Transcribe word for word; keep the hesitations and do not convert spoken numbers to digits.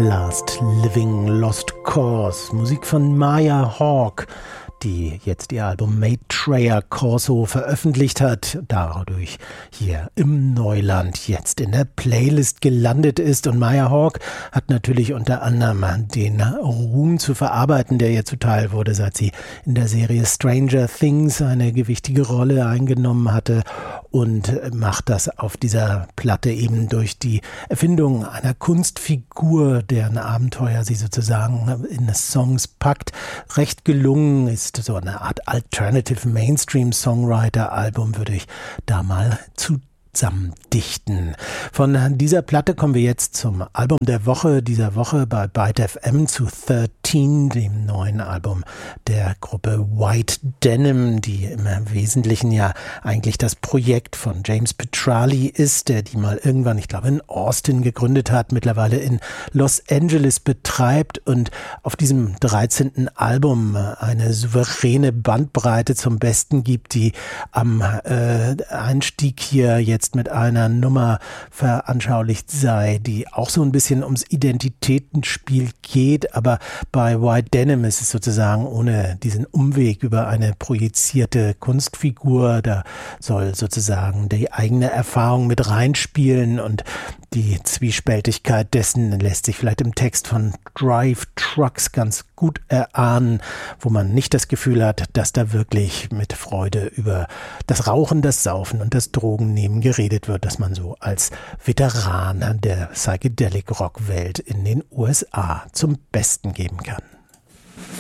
Last Living Lost Cause, Musik von Maya Hawke, die jetzt ihr Album Maitreya Corso veröffentlicht hat, dadurch hier im Neuland jetzt in der Playlist gelandet ist. Und Maya Hawke hat natürlich unter anderem den Ruhm zu verarbeiten, der ihr zuteil wurde, seit sie in der Serie Stranger Things eine gewichtige Rolle eingenommen hatte, und macht das auf dieser Platte eben durch die Erfindung einer Kunstfigur, deren Abenteuer sie sozusagen in Songs packt. Recht gelungen, ist so eine Art Alternative Mainstream Songwriter Album, würde ich da mal zu zusammendichten. Von dieser Platte kommen wir jetzt zum Album der Woche dieser Woche bei Byte F M zu dreizehn, dem neuen Album der Gruppe White Denim, die im Wesentlichen ja eigentlich das Projekt von James Petrali ist, der die mal irgendwann, ich glaube in Austin gegründet hat, mittlerweile in Los Angeles betreibt und auf diesem dreizehnten Album eine souveräne Bandbreite zum Besten gibt, die am äh, Einstieg hier jetzt mit einer Nummer veranschaulicht sei, die auch so ein bisschen ums Identitätenspiel geht, aber bei White Denim ist es sozusagen ohne diesen Umweg über eine projizierte Kunstfigur. Da soll sozusagen die eigene Erfahrung mit reinspielen, und die Zwiespältigkeit dessen lässt sich vielleicht im Text von Drive Trucks ganz gut erahnen, wo man nicht das Gefühl hat, dass da wirklich mit Freude über das Rauchen, das Saufen und das Drogennehmen geredet wird, dass man so als Veteran der Psychedelic-Rock-Welt in den U S A zum Besten geben kann.